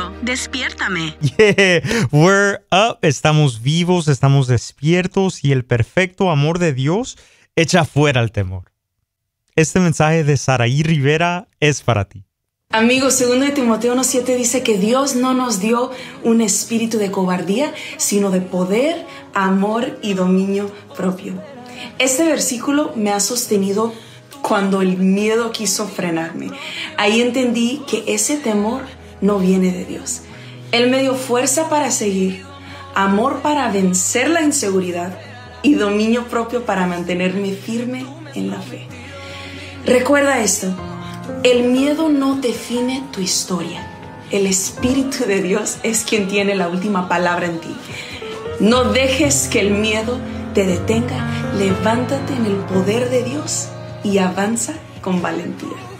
Alejandro, despiértame. Yeah, we're up. Estamos vivos, estamos despiertos y el perfecto amor de Dios echa fuera el temor. Este mensaje de Saraí Rivera es para ti. Amigos, 2 Timoteo 1:7 dice que Dios no nos dio un espíritu de cobardía, sino de poder, amor y dominio propio. Este versículo me ha sostenido cuando el miedo quiso frenarme. Ahí entendí que ese temor no viene de Dios. Él me dio fuerza para seguir, amor para vencer la inseguridad y dominio propio para mantenerme firme en la fe. Recuerda esto, el miedo no define tu historia. El Espíritu de Dios es quien tiene la última palabra en ti. No dejes que el miedo te detenga. Levántate en el poder de Dios y avanza con valentía.